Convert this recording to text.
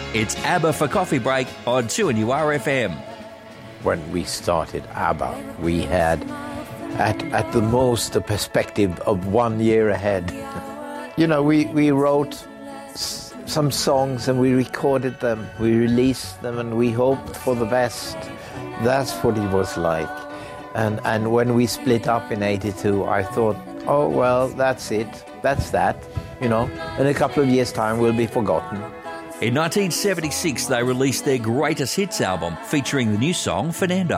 It's ABBA for Coffee Break on 2NURFM. When we started ABBA, we had at the most a perspective of 1 year ahead. You know, we wrote some songs and we recorded them, we released them, and we hoped for the best. That's what it was like. And when we split up in 82, I thought, oh, well, that's it. That's that, you know. In a couple of years' time, we'll be forgotten. In 1976, they released their greatest hits album featuring the new song, Fernando.